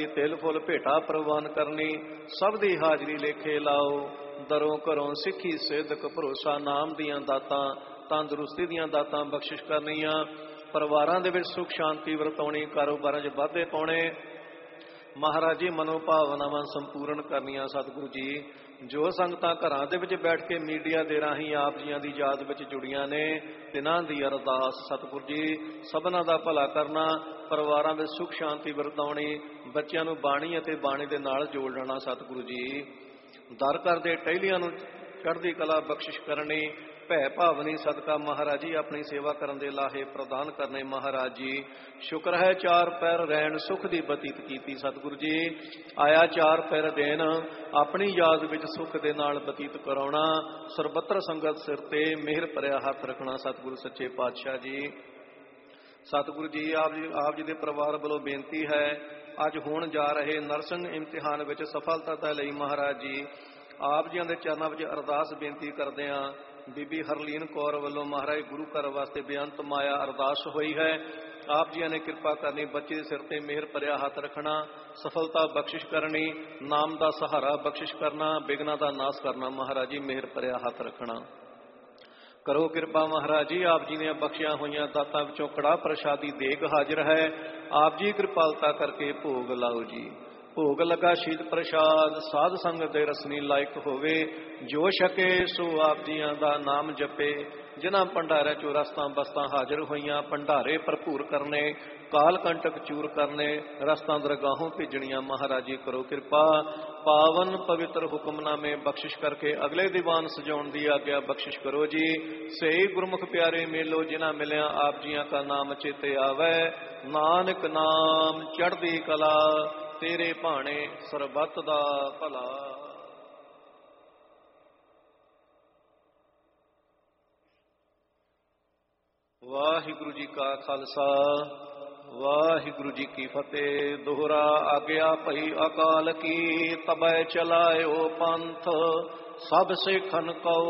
तिल फुल भेटा प्रवान करनी, सब दी हाजरी लेखे लाओ। दरों घरों सिखी सिदक भरोसा, नाम दियां दातां तंदुरुस्ती दियां दातां बख्शिश करनियां। परिवारां दे विच सुख शांति वरताउणी, कारोबारां 'च वाधे पाउणे। महाराज जी मनोभावनावां संपूर्ण करनियां। सतगुरु जी जो संगतां घरां दे विच बैठ के मीडिया दे राहीं आप जियां दी याद विच जुड़ियां ने, तिन्हां दी अरदास सतगुरु जी सबना दा भला करना, परिवारां विच सुख शांति वरताउणी, बच्चिआं नूं बाणी अते बाणी दे नाल जोड़ लेना। सतगुरु जी दर करदे टहलियां नूं चढ़दी कला बख्शिश करनी, भै भावनी सदका महाराज जी अपनी सेवा करन दे लाहे प्रदान करने। महाराज जी शुक्र है चार पैर रैन सुख दी बतीत कीती। सतगुरु जी आया चार पैर देन, अपनी याद विच सुख दे नाल बतीत कराउणा, सरबत्र संगत सिर ते मेहर भरिया हथ रखना। सतगुरु सच्चे पातशाह जी सतगुरु जी आप जी दे परिवार वालों बेनती है, अज होण जा रहे नरसिंह इम्तिहान विच सफलता दे लई महाराज जी आप जी दे चरनां विच अरदास बेनती करदे हां। बीबी हरलीन कौर वालों महाराज गुरु घर वास्ते बेअंत माया अरदास हुई है। आप जी ने कृपा करनी, बच्चे के सिर ते मेहर भरिया हथ रखना, सफलता बख्शिश करनी, नाम का सहारा बख्शिश करना, विघ्नां दा नाश करना। महाराज जी मेहर भरिया हथ रखना, करो कृपा। महाराज जी आप जी ने बख्शिया हुई दातां विचों कड़ाह प्रसादी देग हाजिर है, आप जी कृपालता करके भोग लाओ जी। भोग लगा शीत प्रसाद, साध संगत दे रसनी लायक होवे, जो छके सो आप जियां दा नाम जपे। जिन्हां भंडारे चो रस्तां बस्तां हाजिर होईयां, भंडारे भरपूर करने, काल कंटक चूर करने, रस्तां दरगाहों भेजणियां। महाराज जी करो कृपा, पावन पवित्र हुक्मनामे बख्शिश करके अगले दीवान सजाउण दी आग्या बख्शिश करो जी। सही गुरमुख प्यारे मेलो जिन्हां मिलिया आप जियां का नाम चेते आवे, नानक नाम चढ़दी कला, तेरे भाणे सरबत दा भला। वाहिगुरु जी का खालसा, वाहिगुरु जी की फतेह। दोहरा आग्या भई अकाल की, तबै चलायो पंथ, सब सिखन कौ